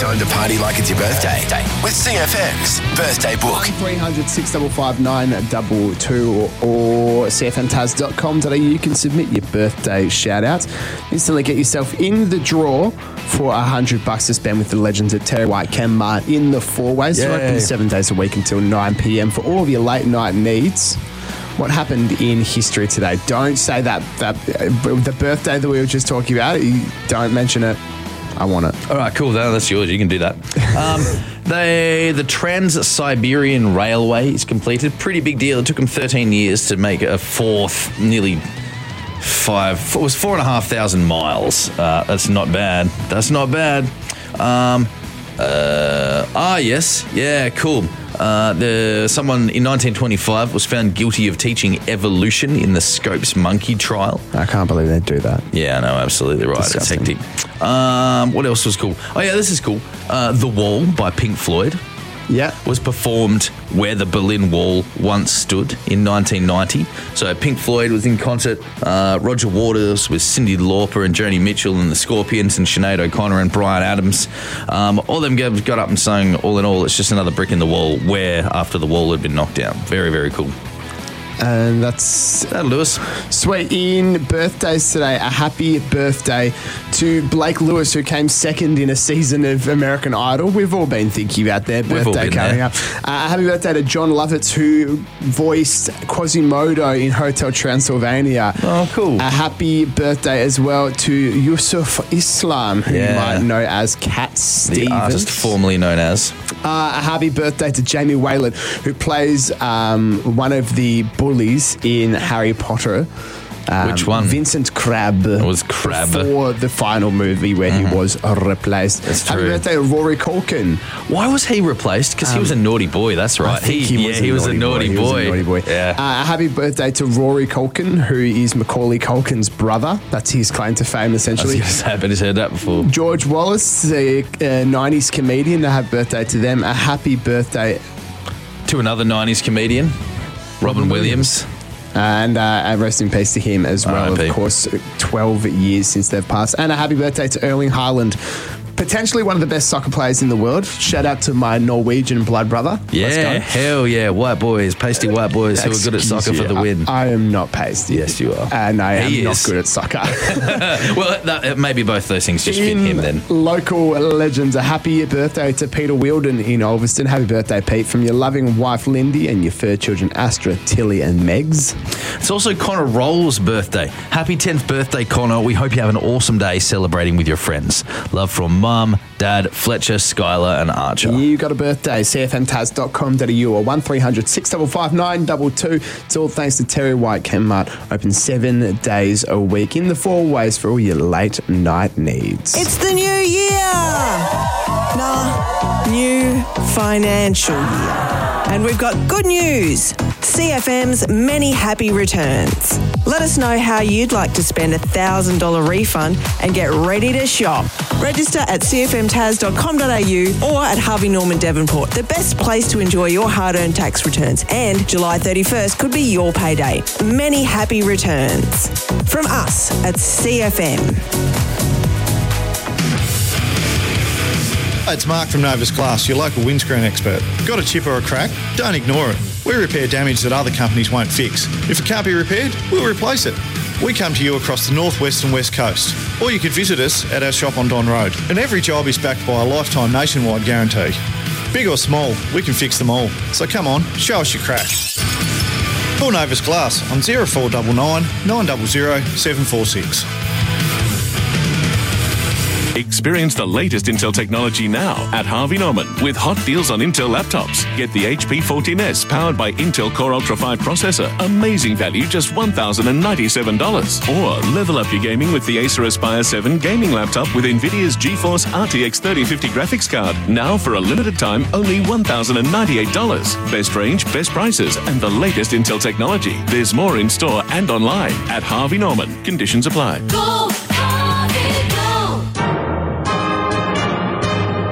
Time to party like it's your birthday with CFM's Birthday Book. 300 655 922 or cfmtaz.com.au. You can submit your birthday shout-outs. Instantly get yourself in the draw for $100 to spend with the legends at Terry White Kmart in the Four Ways. They're open 7 days a week until 9 p.m. for all of your late night needs. What happened in history today? Don't say that the birthday that we were just talking about. Don't mention it. I want it. All right, cool. That's yours. You can do that. The Trans-Siberian Railway is completed. Pretty big deal. It took them 13 years to make a fourth, nearly 4,500 miles. That's not bad. Yes. Yeah, cool. Someone in 1925 was found guilty of teaching evolution in the Scopes monkey trial. I can't believe they'd do that. Yeah, I know, absolutely right. Disgusting. It's hectic. What else was cool? Oh, yeah, this is cool. The Wall by Pink Floyd. Yeah. Was performed where the Berlin Wall once stood in 1990. So Pink Floyd was in concert. Roger Waters with Cyndi Lauper and Joni Mitchell and the Scorpions and Sinead O'Connor and Bryan Adams. All them guys got up and sang, all in all, it's just another brick in the wall where after the wall had been knocked down. Very, very cool. And that's Lewis. Sweet. In birthdays today, a happy birthday to Blake Lewis, who came second in a season of American Idol. We've all been thinking about their birthday coming up. A happy birthday to John Lovitz, who voiced Quasimodo in Hotel Transylvania. Oh, cool. A happy birthday as well to Yusuf Islam, who you might know as Cat Stevens. The artist formerly known as. A happy birthday to Jamie Wayland, who plays one of the bullies in Harry Potter. Which one? Vincent Crabbe. It was Crabbe. Before the final movie where he was replaced. That's Happy true. birthday to Rory Culkin. Why was he replaced? Because he was a naughty boy, that's right. I think he was a naughty boy. Yeah. A happy birthday to Rory Culkin, who is Macaulay Culkin's brother. That's his claim to fame, essentially. I was going to say, I bet he's heard that before. George Wallace, the 90s comedian. A happy birthday to them. A happy birthday to another 90s comedian, Robin Williams. And rest in peace to him as well, R.I.P. of course, 12 years since they've passed. And a happy birthday to Erling Haaland, potentially one of the best soccer players in the world. Shout out to my Norwegian blood brother. Yeah, hell yeah. White boys, pasty white boys who are good at soccer for the win. I am not pasty. Yes, you are. And I am not good at soccer. Well, maybe both those things just fit him then. Local legends, a happy birthday to Peter Wheeldon in Ulverston. Happy birthday, Pete, from your loving wife, Lindy, and your fur children, Astra, Tilly, and Megs. It's also Connor Roll's birthday. Happy 10th birthday, Connor. We hope you have an awesome day celebrating with your friends. Love from Mum, Dad, Fletcher, Skylar, and Archer. You got a birthday, cfmtaz.com.au or 1300 655 922. It's all thanks to Terry White Kmart. Open 7 days a week in the Four Ways for all your late night needs. It's the new year! New financial year. And we've got good news. CFM's many happy returns. Let us know how you'd like to spend a $1,000 refund and get ready to shop. Register at cfmtaz.com.au or at Harvey Norman Devonport, the best place to enjoy your hard-earned tax returns. And July 31st could be your payday. Many happy returns. From us at CFM. It's Mark from Novus Glass, your local windscreen expert. Got a chip or a crack? Don't ignore it. We repair damage that other companies won't fix. If it can't be repaired, we'll replace it. We come to you across the northwest and west coast. Or you could visit us at our shop on Don Road. And every job is backed by a lifetime nationwide guarantee. Big or small, we can fix them all. So come on, show us your crack. Call Novus Glass on 0499 900 746. Experience the latest Intel technology now at Harvey Norman with hot deals on Intel laptops. Get the HP 14S powered by Intel Core Ultra 5 processor. Amazing value, just $1,097. Or level up your gaming with the Acer Aspire 7 gaming laptop with NVIDIA's GeForce RTX 3050 graphics card. Now for a limited time, only $1,098. Best range, best prices, and the latest Intel technology. There's more in store and online at Harvey Norman. Conditions apply. Go, Harvey, go.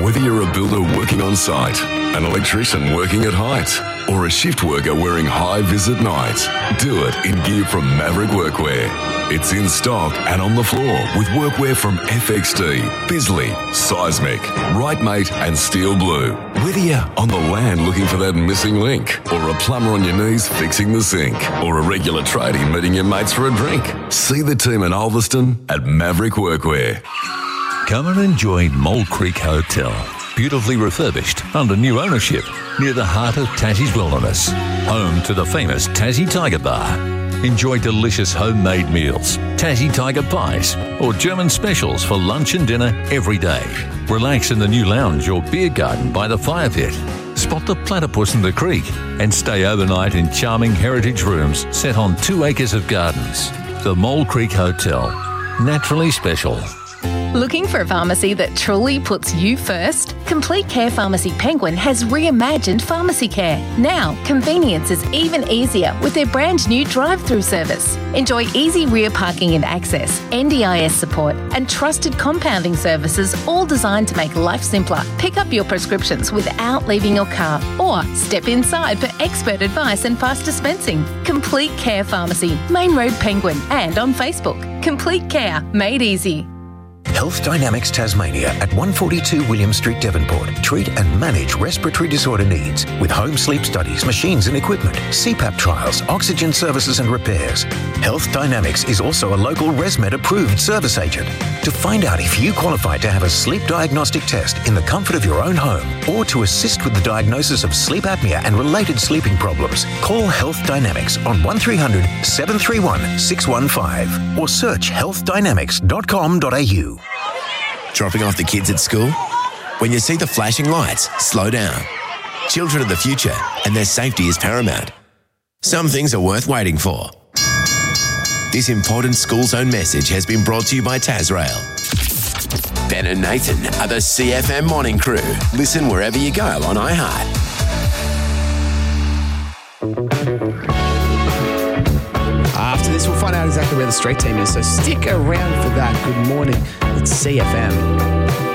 Whether you're a builder working on site, an electrician working at height, or a shift worker wearing high vis at night, do it in gear from Maverick Workwear. It's in stock and on the floor with workwear from FXD, Bisley, Seismic, Rightmate and Steel Blue. Whether you're on the land looking for that missing link, or a plumber on your knees fixing the sink, or a regular tradie meeting your mates for a drink, see the team in Ulverston at Maverick Workwear. Come and enjoy Mole Creek Hotel. Beautifully refurbished under new ownership near the heart of Tassie's wilderness. Home to the famous Tassie Tiger Bar. Enjoy delicious homemade meals, Tassie Tiger pies, or German specials for lunch and dinner every day. Relax in the new lounge or beer garden by the fire pit. Spot the platypus in the creek and stay overnight in charming heritage rooms set on 2 acres of gardens. The Mole Creek Hotel. Naturally special. Looking for a pharmacy that truly puts you first? Complete Care Pharmacy Penguin has reimagined pharmacy care. Now, convenience is even easier with their brand new drive-through service. Enjoy easy rear parking and access, NDIS support, and trusted compounding services, all designed to make life simpler. Pick up your prescriptions without leaving your car, or step inside for expert advice and fast dispensing. Complete Care Pharmacy, Main Road Penguin, and on Facebook. Complete Care, made easy. Health Dynamics Tasmania at 142 William Street, Devonport. Treat and manage respiratory disorder needs with home sleep studies, machines and equipment, CPAP trials, oxygen services and repairs. Health Dynamics is also a local ResMed approved service agent. To find out if you qualify to have a sleep diagnostic test in the comfort of your own home, or to assist with the diagnosis of sleep apnea and related sleeping problems, call Health Dynamics on 1300 731 615 or search healthdynamics.com.au. Dropping off the kids at school? When you see the flashing lights, slow down. Children are the future, and their safety is paramount. Some things are worth waiting for. This important school zone message has been brought to you by Tasrail. Ben and Nathan are the CFM Morning Crew. Listen wherever you go on iHeart. After this, we'll find out exactly where the street team is, so stick around for that. Good morning. It's CFM.